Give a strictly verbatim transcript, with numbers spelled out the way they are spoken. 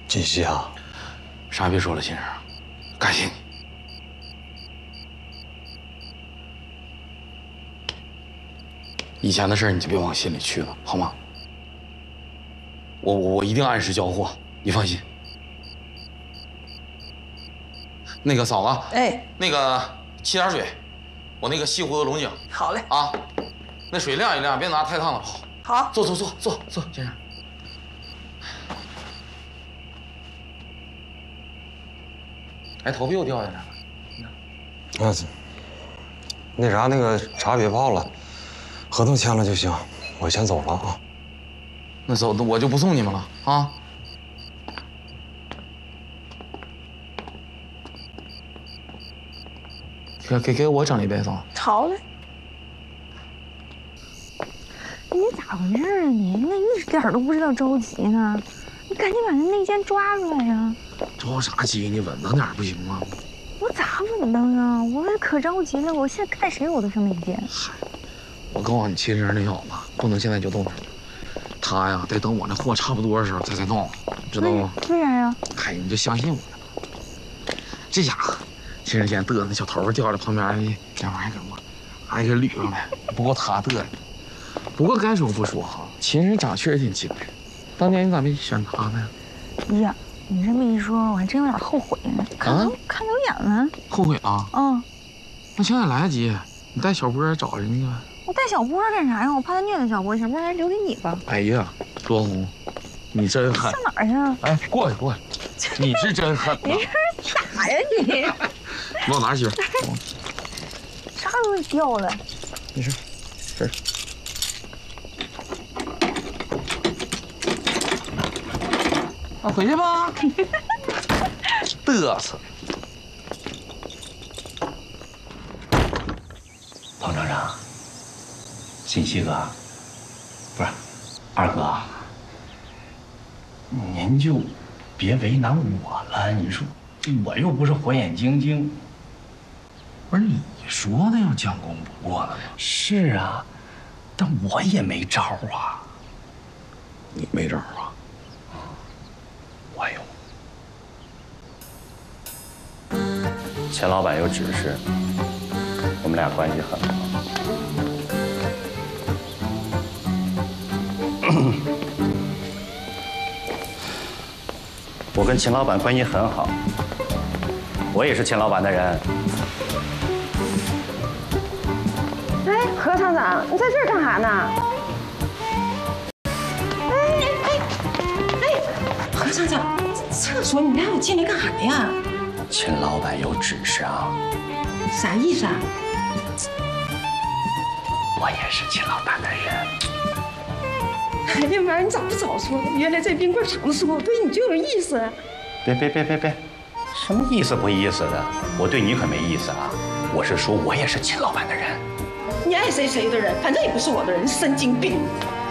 锦溪啊， 啥也别说了，先生，感谢你。以前的事儿你就别往心里去了，好吗？我我我一定按时交货，你放心。那个嫂子， 哎， 那个沏点水，我那个西湖的龙井。 好嘞。 啊，那水晾一晾，别拿太烫了。 好， 坐坐坐坐坐，先生。哎，头发又掉下来了。 啊，那啥，那个茶别泡了，合同签了就行。我先走了啊。 那走，那我就不送你们了啊。给给给我整一杯，嫂子。 好嘞。 你咋回事啊你？你咋一点都不知道着急呢？你赶紧把那内奸抓出来呀！ 着啥急？你稳当点不行吗？ 我咋稳当啊？我可着急了，我现在看谁我都是内奸。 嗨，我告诉你，其实那小子不能现在就动手，他呀得等我那货差不多的时候再再动，知道吗？ 为啥呀？ 嗨，你就相信我。这家伙，秦人贤嘚瑟，那小头发掉在旁边，这玩意儿给我还给捋上来。不过他嘚瑟。不过该说不说哈，秦人长确实挺精神。当年你咋没选他呢？ 呀，你这么一说，我还真有点后悔呢。看都、啊、看走眼了。 后悔了？ 嗯。 那现在来得及，你带小波找人去呗。 我带小波干啥呀？我怕他虐待小波，小波还是留给你吧。 哎呀，罗红，你真狠！ 上哪儿去啊？ 哎，过去过去，你是真狠！ 你是傻呀你？ 往哪去？ 啥东西掉了？ 没事，这儿。啊，回去吧。嘚瑟。 彭厂长，锦溪哥，不是二哥，您就别为难我了。你说我又不是火眼金睛。 不是你说的要将功补过的吗？ 是啊，但我也没招啊。 你没招啊？ 我有。钱老板有指示，我们俩关系很好。我跟秦老板关系很好，我也是秦老板的人。 哎，何厂长，你在这儿干啥呢？哎哎哎，何厂长，厕所你让我进来干啥呀？ 秦老板有指示啊。 啥意思啊？ 我也是秦老板的人。 哎呀妈呀，你咋不早说呢？原来在冰棍厂的时候，我对你就有意思。 别别别别别，什么意思不意思的？我对你可没意思啊！我是说我也是秦老板的人。 你爱谁谁的人，反正也不是我的人，神经病！